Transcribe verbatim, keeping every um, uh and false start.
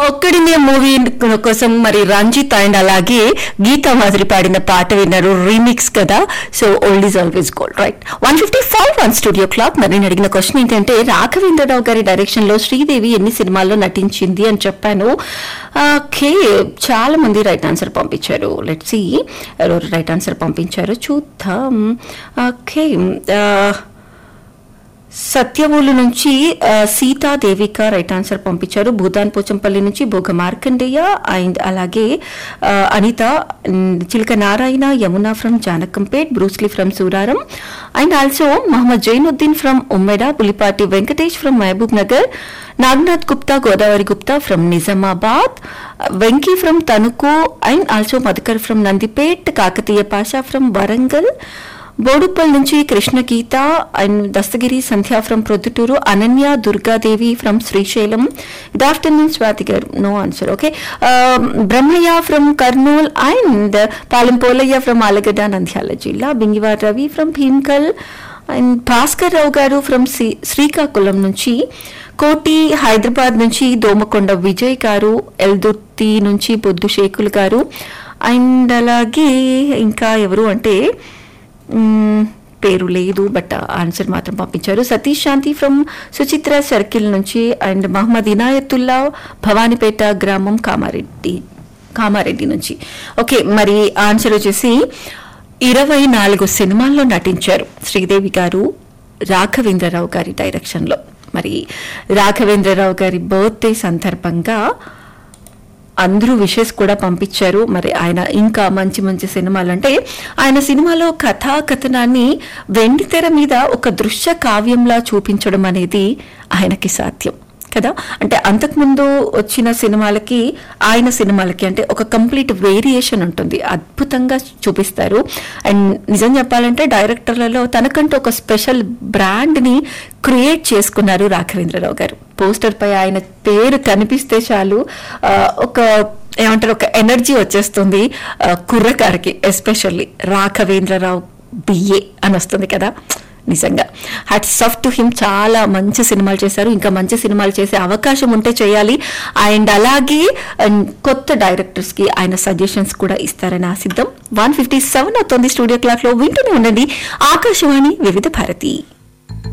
ఒక్కడినే మూవీ కోసం మరి రంజిత్ అండ్ అలాగే గీతా మాదిరి పాడిన పాట విన్నారు, రీమిక్స్ కదా. So old is always gold, right. One fifty five one studio clock. మరి నేను అడిగిన క్వశ్చన్ ఏంటంటే రాఘవేంద్రరావు గారి డైరెక్షన్ లో శ్రీదేవి ఎన్ని సినిమాల్లో నటించింది అని చెప్పాను. ఓకే, చాలా మంది రైట్ ఆన్సర్ పంపించారు. లెట్స్ సీ ఎవరు రైట్ ఆన్సర్ పంపించారు చూద్దాం. ఓకే, సత్యవోలు నుంచి సీతాదేవిక రైట్ ఆన్సర్ పంపించారు. భూదాన్ పోచంపల్లి నుంచి భోగ మార్కండేయ అండ్ అలాగే అనిత, చిలక Narayana, Yamuna from Janakampet, Bruce Lee from Suraram and also Mohammed Zainuddin from Ummeda, Pulipati Venkatesh from Mahabub Nagar, Naganath Gupta, Godavari Gupta from Nizamabad, Venky from Tanuku and also Madhukar from Nandipet, Kakatiya Pasha from Warangal, Boduppal నుంచి కృష్ణ గీత and Dastagiri Sandhya from Proddatur, Ananya Durgadevi from Srisailam. Good afternoon Swathi గారు, no answer. Okay, Brahmaiah from Kurnool and Palem Polayya from Allagadda Nandyal జిల్లా, బింగివార్ రవి ఫ్రమ్ భీమ్కల్ అండ్ భాస్కర్ రావు గారు from Srikakulam నుంచి, కోటి హైదరాబాద్ నుంచి దోమకొండ విజయ్ గారు, ఎల్దుర్తి నుంచి బొద్దు షేకుల్ గారు అండ్ అలాగే ఇంకా ఎవరు అంటే పేరు లేదు బట్ ఆన్సర్ మాత్రం పంపించారు. సతీష్ శాంతి ఫ్రమ్ సుచిత్ర సర్కిల్ నుంచి అండ్ మహమ్మద్ ఇనాయతుల్లా భవానీపేట గ్రామం కామారెడ్డి కామారెడ్డి నుంచి. ఓకే, మరి ఆన్సర్ వచ్చేసి ఇరవై నాలుగు సినిమాల్లో నటించారు శ్రీదేవి గారు రాఘవేంద్రరావు గారి డైరెక్షన్లో. మరి రాఘవేంద్రరావు గారి బర్త్డే సందర్భంగా అందరూ విషెస్ కూడా పంపించారు. మరి ఆయన ఇంకా మంచి మంచి సినిమాలు అంటే ఆయన సినిమాలో కథా కథనాన్ని వెండితెర మీద ఒక దృశ్య కావ్యంలా చూపించడం అనేది ఆయనకి సాధ్యం కదా. అంటే అంతకుముందు వచ్చిన సినిమాలకి ఆయన సినిమాలకి అంటే ఒక కంప్లీట్ వేరియేషన్ ఉంటుంది, అద్భుతంగా చూపిస్తారు. అండ్ నిజం చెప్పాలంటే డైరెక్టర్లలో తనకంటూ ఒక స్పెషల్ బ్రాండ్ని క్రియేట్ చేసుకున్నారు రాఘవేంద్రరావు గారు. పోస్టర్ పై ఆయన పేరు కనిపిస్తే చాలు ఒక ఏమంటారు ఒక ఎనర్జీ వచ్చేస్తుంది కుర్రకారికి, ఎస్పెషల్లీ రాఘవేంద్రరావు బిఏ అని వస్తుంది కదా. నిజంగా హ్యాట్స్ ఆఫ్ టు హిమ్. చాలా మంచి సినిమాలు చేశారు, ఇంకా మంచి సినిమాలు చేసే అవకాశం ఉంటే చేయాలి. అండ్ అలాగే కొత్త డైరెక్టర్స్ కి ఆయన సజెషన్స్ కూడా ఇస్తారని ఆశిద్దాం. వన్ ఫిఫ్టీ సెవెన్ అవుతుంది స్టూడియో క్లాక్ లో. వింటూనే ఉండండి ఆకాశవాణి వివిధ భారతి.